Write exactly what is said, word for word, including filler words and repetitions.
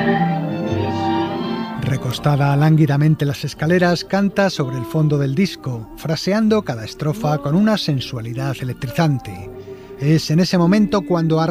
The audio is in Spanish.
Recostada lánguidamente en las escaleras, canta sobre el fondo del disco, fraseando cada estrofa con una sensualidad electrizante. Es en ese momento cuando